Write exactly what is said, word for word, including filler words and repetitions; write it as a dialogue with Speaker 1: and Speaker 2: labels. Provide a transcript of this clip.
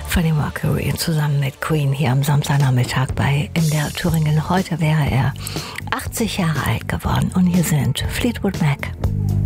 Speaker 1: Freddie Mercury zusammen mit Queen hier am Samstagnachmittag bei M D R Thüringen. Heute wäre er achtzig Jahre alt geworden und hier sind Fleetwood Mac.